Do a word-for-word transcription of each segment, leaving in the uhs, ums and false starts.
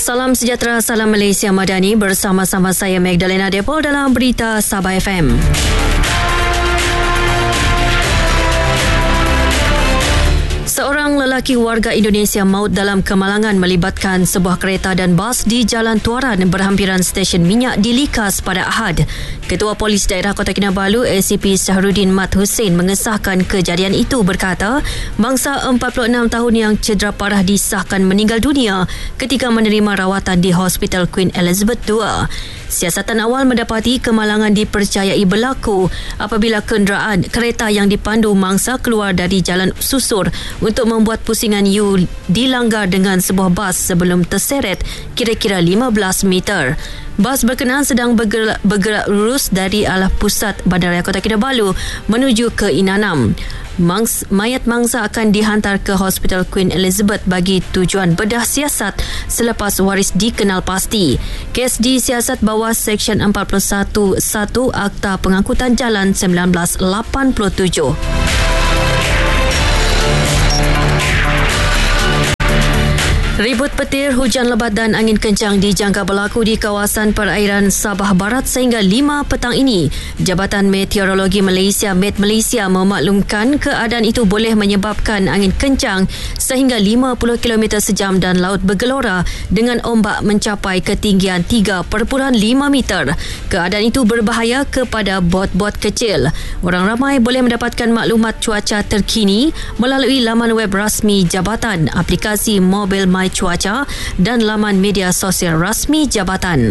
Salam sejahtera, salam Malaysia Madani. Bersama-sama saya Magdalena Depol dalam Berita Sabah F M. Seorang lelaki warga Indonesia maut dalam kemalangan melibatkan sebuah kereta dan bas di Jalan Tuaran berhampiran stesen minyak di Likas pada Ahad. Ketua Polis Daerah Kota Kinabalu A C P Syahrudin Mat Hussein mengesahkan kejadian itu, berkata mangsa empat puluh enam tahun yang cedera parah disahkan meninggal dunia ketika menerima rawatan di Hospital Queen Elizabeth kedua. Siasatan awal mendapati kemalangan dipercayai berlaku apabila kenderaan kereta yang dipandu mangsa keluar dari jalan susur untuk membuat pusingan U dilanggar dengan sebuah bas sebelum terseret kira-kira lima belas meter. Bas berkenaan sedang bergerak, bergerak lurus dari arah pusat Bandaraya Kota Kinabalu menuju ke Inanam. Mangs, mayat mangsa akan dihantar ke Hospital Queen Elizabeth bagi tujuan bedah siasat selepas waris dikenal pasti. Kes disiasat bawah Seksyen empat puluh satu satu Akta Pengangkutan Jalan seribu sembilan ratus lapan puluh tujuh. Ribut petir, hujan lebat dan angin kencang dijangka berlaku di kawasan perairan Sabah Barat sehingga lima petang ini. Jabatan Meteorologi Malaysia Met Malaysia memaklumkan keadaan itu boleh menyebabkan angin kencang sehingga lima puluh kilometer sejam dan laut bergelora dengan ombak mencapai ketinggian tiga perpuluhan lima meter. Keadaan itu berbahaya kepada bot-bot kecil. Orang ramai boleh mendapatkan maklumat cuaca terkini melalui laman web rasmi Jabatan, aplikasi mobil My Cuaca dan laman media sosial rasmi Jabatan.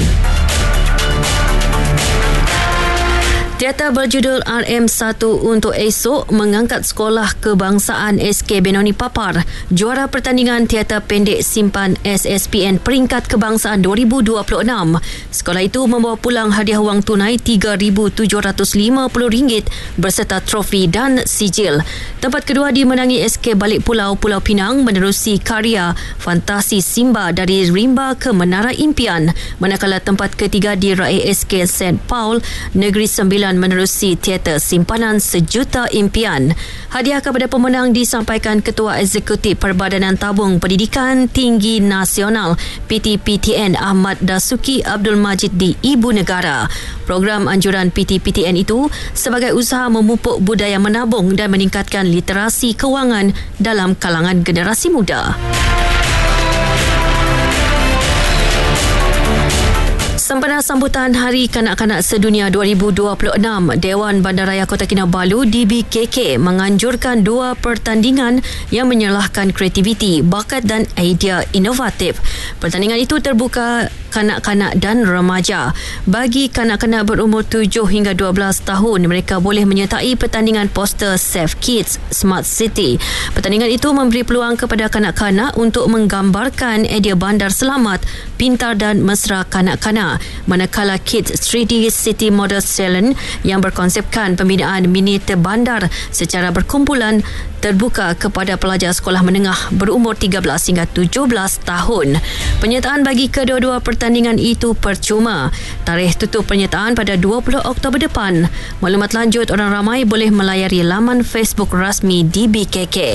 Teater berjudul R M satu untuk esok mengangkat Sekolah Kebangsaan S K Benoni Papar, juara pertandingan teater pendek simpan S S P N peringkat kebangsaan dua ribu dua puluh enam. Sekolah itu membawa pulang hadiah wang tunai tiga ribu tujuh ratus lima puluh ringgit berserta trofi dan sijil. Tempat kedua dimenangi S K Balik Pulau Pulau Pinang menerusi karya Fantasi Simba dari Rimba ke Menara Impian, manakala tempat ketiga diraih S K Saint Paul Negeri Sembilan menerusi teater Simpanan Sejuta Impian. Hadiah kepada pemenang disampaikan Ketua Eksekutif Perbadanan Tabung Pendidikan Tinggi Nasional P T P T N Ahmad Dasuki Abdul Majid di Ibu Negara. Program anjuran P T P T N itu sebagai usaha memupuk budaya menabung dan meningkatkan literasi kewangan dalam kalangan generasi muda. Sempena sambutan Hari Kanak-Kanak Sedunia dua ribu dua puluh enam, Dewan Bandaraya Kota Kinabalu D B K K menganjurkan dua pertandingan yang menyalahkan kreativiti, bakat dan idea inovatif. Pertandingan itu terbuka kanak-kanak dan remaja. Bagi kanak-kanak berumur tujuh hingga dua belas tahun, mereka boleh menyertai pertandingan poster Safe Kids Smart City. Pertandingan itu memberi peluang kepada kanak-kanak untuk menggambarkan idea bandar selamat, pintar dan mesra kanak-kanak. Manakala Kids tiga D City Model Challenge yang berkonsepkan pembinaan miniatur bandar secara berkumpulan terbuka kepada pelajar sekolah menengah berumur tiga belas hingga tujuh belas tahun. Penyertaan bagi kedua-dua pertandingan itu percuma. Tarikh tutup penyertaan pada dua puluh Oktober depan. Maklumat lanjut orang ramai boleh melayari laman Facebook rasmi D B K K.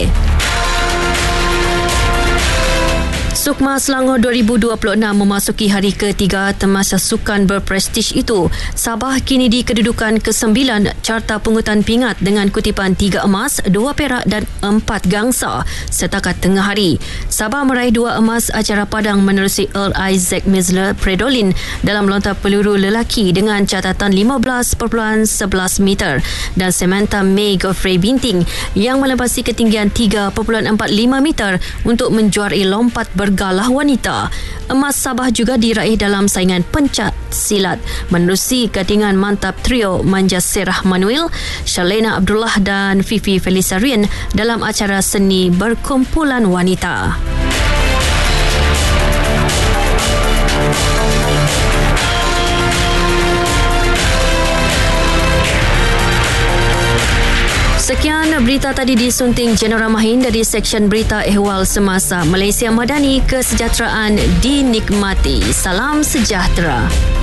Sukma Selangor dua ribu dua puluh enam memasuki hari ketiga Tamasya Sukan berprestij itu. Sabah kini di kedudukan kesembilan carta pungutan pingat dengan kutipan tiga emas, dua perak dan empat gangsa setakat tengah hari. Sabah meraih dua emas acara padang menerusi Earl Isaac Mizler Predolin dalam lontar peluru lelaki dengan catatan lima belas perpuluhan sebelas meter dan Samantha May Godfrey Binting yang melempasi ketinggian tiga perpuluhan empat lima meter untuk menjuarai lompat ber galah wanita. Emas Sabah juga diraih dalam saingan pencak silat menerusi gadingan mantap trio Manja Serah Manuel, Shalena Abdullah dan Fifi Felisarian dalam acara seni berkumpulan wanita. Sekian berita tadi disunting Jenera Mahin dari Seksyen Berita Ehwal Semasa. Malaysia Madani, kesejahteraan dinikmati. Salam sejahtera.